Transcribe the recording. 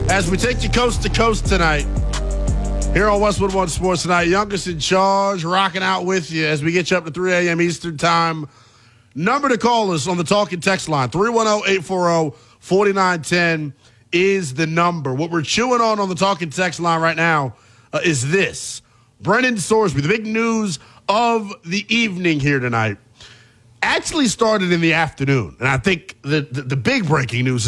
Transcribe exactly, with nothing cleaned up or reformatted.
as we take you coast to coast tonight here on Westwood One Sports Tonight. Youngest in charge, rocking out with you as we get you up to three a.m. Eastern Time. Number to call us on the talking text line, three one zero, eight four zero, four nine one zero is the number. What we're chewing on on the talking text line right now uh, is this. Brennan Sorsby, the big news of the evening here tonight, actually started in the afternoon. And I think the, the, the big breaking news is